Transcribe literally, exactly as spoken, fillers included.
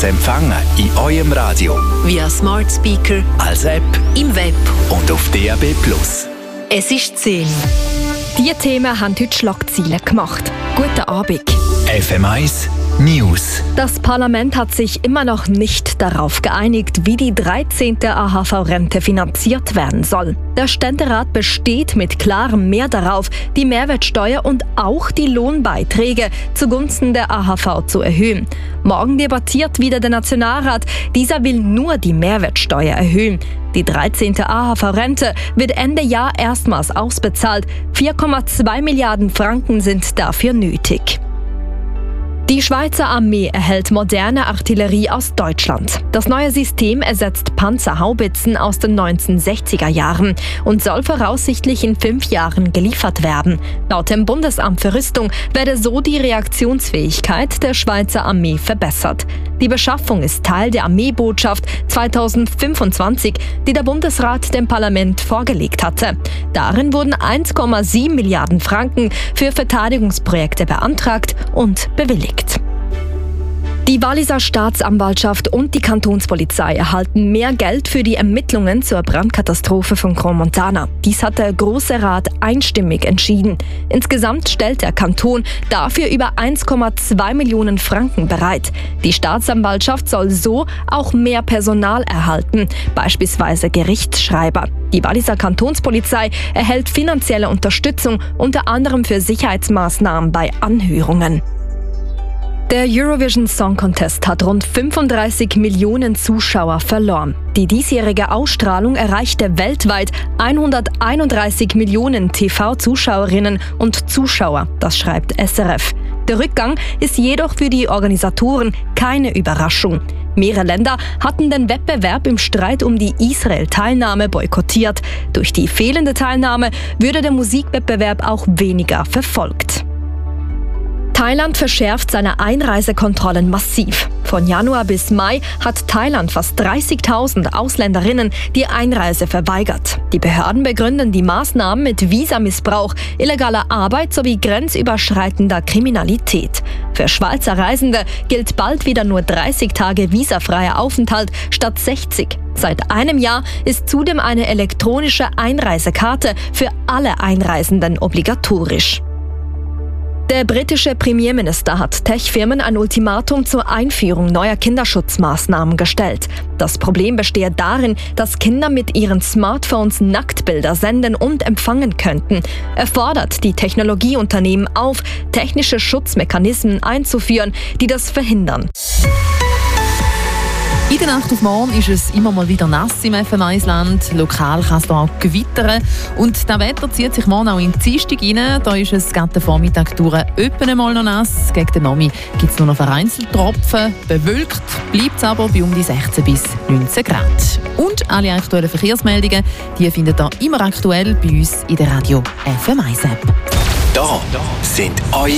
zu empfangen in eurem Radio, via Smart Speaker, als App im Web und auf D A B plus. Es ist zehn. Diese Themen haben heute Schlagzeilen gemacht. Guten Abend. F M eins News. Das Parlament hat sich immer noch nicht darauf geeinigt, wie die dreizehnte A H V-Rente finanziert werden soll. Der Ständerat besteht mit klarem Mehr darauf, die Mehrwertsteuer und auch die Lohnbeiträge zugunsten der A H V zu erhöhen. Morgen debattiert wieder der Nationalrat. Dieser will nur die Mehrwertsteuer erhöhen. Die dreizehnte A H V-Rente wird Ende Jahr erstmals ausbezahlt. vier Komma zwei Milliarden Franken sind dafür nötig. Die Schweizer Armee erhält moderne Artillerie aus Deutschland. Das neue System ersetzt Panzerhaubitzen aus den neunzehnhundertsechziger Jahren und soll voraussichtlich in fünf Jahren geliefert werden. Laut dem Bundesamt für Rüstung werde so die Reaktionsfähigkeit der Schweizer Armee verbessert. Die Beschaffung ist Teil der Armeebotschaft zweitausendfünfundzwanzig, die der Bundesrat dem Parlament vorgelegt hatte. Darin wurden eins Komma sieben Milliarden Franken für Verteidigungsprojekte beantragt und bewilligt. Die Walliser Staatsanwaltschaft und die Kantonspolizei erhalten mehr Geld für die Ermittlungen zur Brandkatastrophe von Crans-Montana. Dies hat der Grosse Rat einstimmig entschieden. Insgesamt stellt der Kanton dafür über eins Komma zwei Millionen Franken bereit. Die Staatsanwaltschaft soll so auch mehr Personal erhalten, beispielsweise Gerichtsschreiber. Die Walliser Kantonspolizei erhält finanzielle Unterstützung, unter anderem für Sicherheitsmaßnahmen bei Anhörungen. Der Eurovision Song Contest hat rund fünfunddreißig Millionen Zuschauer verloren. Die diesjährige Ausstrahlung erreichte weltweit hunderteinunddreißig Millionen T V-Zuschauerinnen und Zuschauer, das schreibt S R F. Der Rückgang ist jedoch für die Organisatoren keine Überraschung. Mehrere Länder hatten den Wettbewerb im Streit um die Israel-Teilnahme boykottiert. Durch die fehlende Teilnahme würde der Musikwettbewerb auch weniger verfolgt. Thailand verschärft seine Einreisekontrollen massiv. Von Januar bis Mai hat Thailand fast dreißigtausend Ausländerinnen die Einreise verweigert. Die Behörden begründen die Maßnahmen mit Visamissbrauch, illegaler Arbeit sowie grenzüberschreitender Kriminalität. Für Schweizer Reisende gilt bald wieder nur dreißig Tage visafreier Aufenthalt statt sechzig. Seit einem Jahr ist zudem eine elektronische Einreisekarte für alle Einreisenden obligatorisch. Der britische Premierminister hat Tech-Firmen ein Ultimatum zur Einführung neuer Kinderschutzmaßnahmen gestellt. Das Problem bestehe darin, dass Kinder mit ihren Smartphones Nacktbilder senden und empfangen könnten. Er fordert die Technologieunternehmen auf, technische Schutzmechanismen einzuführen, die das verhindern. In der Nacht auf morgen ist es immer mal wieder nass im F M eins-Land. Lokal kann es da auch gewittern. Und das Wetter zieht sich morgen auch in die Dienstag rein. Da ist es gegen den Vormittag durch etwa einmal noch nass. Gegen den Nachmittag gibt es nur noch vereinzelt Tropfen. Bewölkt bleibt es aber bei um die sechzehn bis neunzehn Grad. Und alle aktuellen Verkehrsmeldungen die findet ihr immer aktuell bei uns in der Radio F M eins App. Da sind eure